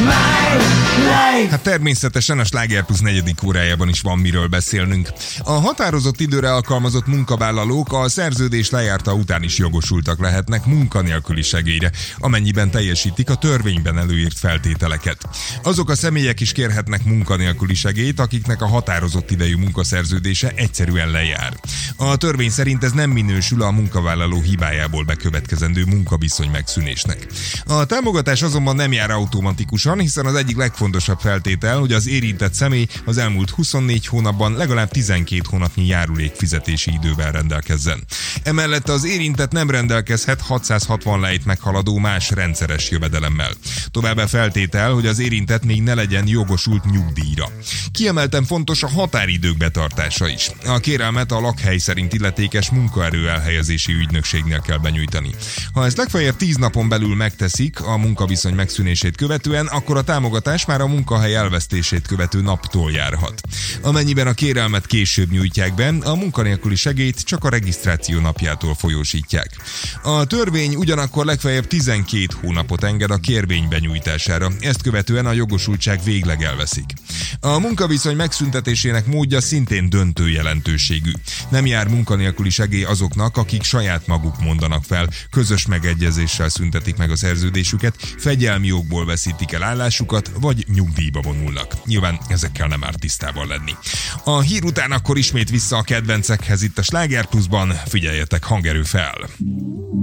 Hát természetesen a Sláger Plus 4. órájában is van miről beszélnünk. A határozott időre alkalmazott munkavállalók a szerződés lejárta után is jogosultak lehetnek munkanélküli segélyre, amennyiben teljesítik a törvényben előírt feltételeket. Azok a személyek is kérhetnek munkanélküli segélyt, akiknek a határozott idejű munkaszerződése egyszerűen lejár. A törvény szerint ez nem minősül a munkavállaló hibájából bekövetkezendő munkaviszony megszűnésnek. A támogatás azonban nem jár automatikusan, hiszen az egyik legfontosabb feltétel, hogy az érintett személy az elmúlt 24 hónapban legalább 12 hónapnyi járulékfizetési idővel rendelkezzen. Emellett az érintett nem rendelkezhet 660 lejt meghaladó más rendszeres jövedelemmel. Továbbá feltétel, hogy az érintett még ne legyen jogosult nyugdíjra. Kiemelten fontos a határidők betartása is. A kérelmet a lakhely szerint illetékes munkaerő elhelyezési ügynökségnél kell benyújtani. Ha ezt legfeljebb 10 napon belül megteszik a munkaviszony megszűnését követően, akkor a támogatás már a munkahely elvesztését követő naptól járhat. Amennyiben a kérelmet később nyújtják be, a munkanélküli segélyt csak a regisztráció napjától folyósítják. A törvény ugyanakkor legfeljebb 12 hónapot enged a kérvény benyújtására, ezt követően a jogosultság végleg elveszik. A munkaviszony megszüntetésének módja szintén döntő jelentőségű. Nem jár munkanélküli segély azoknak, akik saját maguk mondanak fel, közös megegyezéssel szüntetik meg a szerződésüket, fegyelmi okból veszítik el állásukat, vagy nyugdíjba vonulnak. Nyilván ezekkel nem árt tisztában lenni. A hír után akkor ismét vissza a kedvencekhez itt a Sláger Plusban, figyeljetek, hangerő fel!